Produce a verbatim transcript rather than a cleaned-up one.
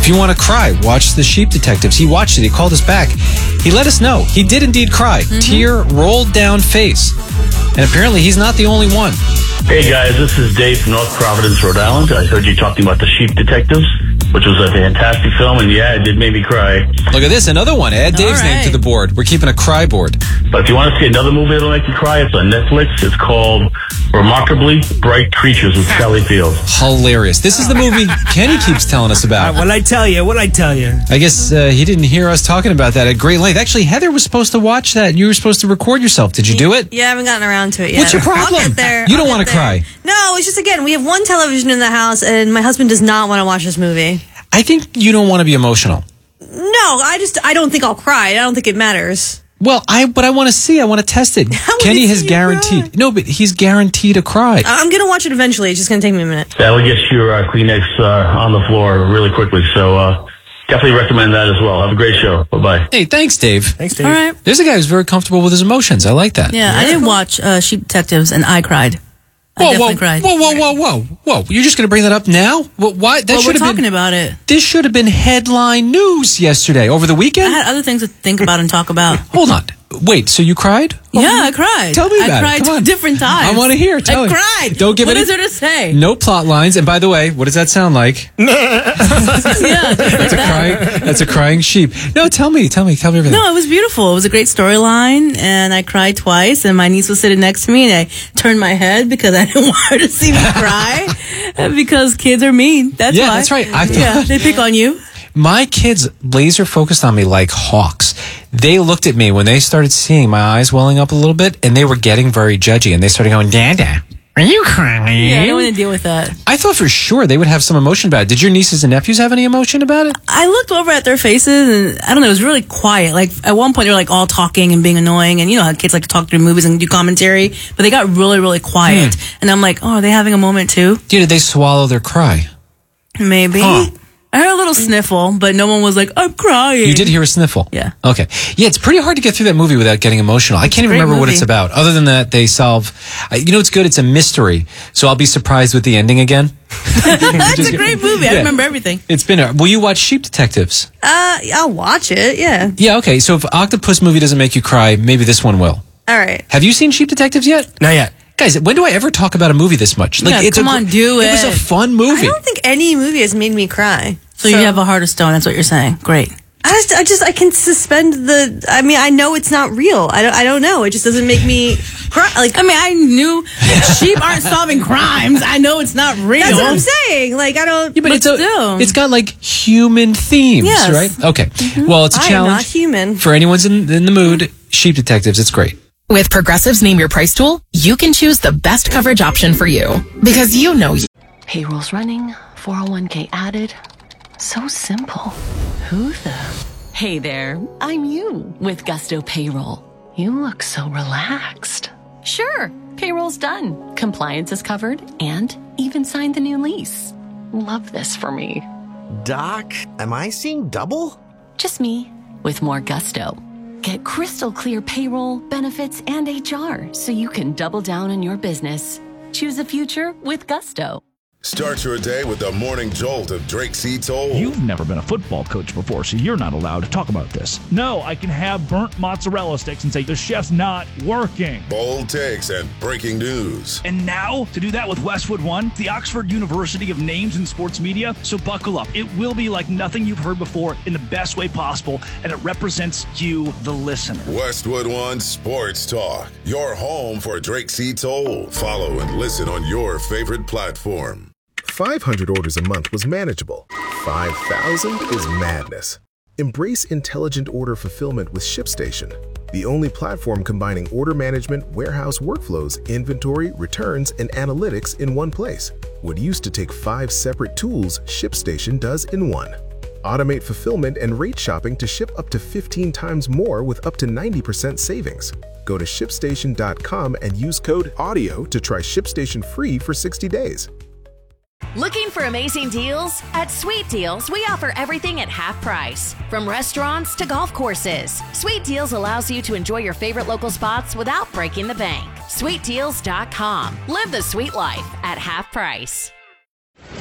If you want to cry, watch The Sheep Detectives. He watched it. He called us back. He let us know. He did indeed cry. Mm-hmm. Tear rolled down face. And apparently he's not the only one. Hey guys, this is Dave from North Providence, Rhode Island. I heard you talking about The Sheep Detectives, which was a fantastic film, and yeah, it did make me cry. Look at this, another one. Add Dave's right. name to the board. We're keeping a cry board. But if you want to see another movie that'll make you cry, it's on Netflix. It's called Remarkably Bright Creatures with Sally Field. Hilarious. This is the movie Kenny keeps telling us about. Uh, what'd I tell you? What'd I tell you? I guess uh, he didn't hear us talking about that at great length. Actually, Heather was supposed to watch that. You were supposed to record yourself. Did you do it? Yeah, I haven't gotten around to it yet. What's your problem? I'll get there. You don't want to cry. No, it's just, again, we have one television in the house, and my husband does not want to watch this movie. I think you don't want to be emotional. No, I just, I don't think I'll cry. I don't think it matters. Well, I but I want to see. I want to test it. Kenny has guaranteed. Cry? No, but he's guaranteed a cry. I'm going to watch it eventually. It's just going to take me a minute. That'll get your uh, Kleenex uh, on the floor really quickly. So uh, definitely recommend that as well. Have a great show. Bye-bye. Hey, thanks, Dave. Thanks, Dave. All right. There's a guy who's very comfortable with his emotions. I like that. Yeah, yeah. I did watch uh, Sheep Detectives, and I cried. I whoa, definitely whoa, cried. whoa, whoa, whoa, whoa, whoa! You're just going to bring that up now? Well, why? That well, should we're have talking been, about it. This should have been headline news yesterday, over the weekend. I had other things to think about and talk about. Hold on. Wait, so you cried? Yeah, I cried. Tell me about I it. cried Come on. different times. I want to hear. Tell I me. cried. Don't give what it. What is there to say? No plot lines. And by the way, what does that sound like? yeah, that's a crying. That's a crying sheep. No, tell me. Tell me. Tell me everything. No, it was beautiful. It was a great storyline, and I cried twice. And my niece was sitting next to me, and I turned my head because I didn't want her to see me cry. Because kids are mean. That's yeah, why. that's right. I yeah, they pick on you. My kids laser focused on me like hawks. They looked at me when they started seeing my eyes welling up a little bit, and they were getting very judgy, and they started going, Dada, are you crying? Yeah, I don't want to deal with that. I thought for sure they would have some emotion about it. Did your nieces and nephews have any emotion about it? I looked over at their faces, and I don't know, it was really quiet. Like, at one point, they were like all talking and being annoying, and you know how kids like to talk through movies and do commentary, but they got really, really quiet. Hmm. And I'm like, oh, are they having a moment too? Yeah, did they swallow their cry? Maybe. Huh. I heard a little sniffle, but no one was like, I'm crying. You did hear a sniffle? Yeah. Okay. Yeah, it's pretty hard to get through that movie without getting emotional. I can't even remember what it's about. Other than that, they solve... Uh, you know what's good? It's a mystery. So I'll be surprised with the ending again. That's a great movie. I yeah. remember everything. It's been... A, will you watch Sheep Detectives? Uh, I'll watch it, yeah. Yeah, okay. So if Octopus movie doesn't make you cry, maybe this one will. All right. Have you seen Sheep Detectives yet? Not yet. Guys, when do I ever talk about a movie this much? Like, yeah, it's come a, on, do it. It was a fun movie. I don't think any movie has made me cry. So, so you have a heart of stone. That's what you're saying. Great. I just, I just, I can suspend the. I mean, I know it's not real. I don't, I don't know. It just doesn't make me cry. Like, I mean, I knew sheep aren't solving crimes. I know it's not real. That's what I'm saying. Like, I don't. Yeah, but, but it's, a, still. it's got like human themes, yes. right? Okay. Mm-hmm. Well, it's a I challenge. am not human. For anyone's in, in the mood, Sheep Detectives. It's great. With Progressive's Name Your Price tool, you can choose the best coverage option for you. Because you know you. Payroll's running, four oh one k added. So simple. Who the? Hey there, I'm you with Gusto Payroll. You look so relaxed. Sure, payroll's done. Compliance is covered and even signed the new lease. Love this for me. Doc, am I seeing double? Just me with more gusto. Get crystal clear payroll, benefits, and H R so you can double down on your business. Choose a future with Gusto. Start your day with the morning jolt of Drake C. Toll. You've never been a football coach before, so you're not allowed to talk about this. No, I can have burnt mozzarella sticks and say the chef's not working. Bold takes and breaking news. And now, to do that with Westwood One, the Oxford University of Names in Sports Media, so buckle up. It will be like nothing you've heard before in the best way possible, and it represents you, the listener. Westwood One Sports Talk, your home for Drake C. Toll. Follow and listen on your favorite platform. five hundred orders a month was manageable. five thousand is madness. Embrace intelligent order fulfillment with ShipStation, the only platform combining order management, warehouse workflows, inventory, returns, and analytics in one place. What used to take five separate tools, ShipStation does in one. Automate fulfillment and rate shopping to ship up to fifteen times more with up to ninety percent savings. Go to ship station dot com and use code AUDIO to try ShipStation free for sixty days. Looking for amazing deals? At Sweet Deals, we offer everything at half price. From restaurants to golf courses, Sweet Deals allows you to enjoy your favorite local spots without breaking the bank. sweet deals dot com. Live the sweet life at half price.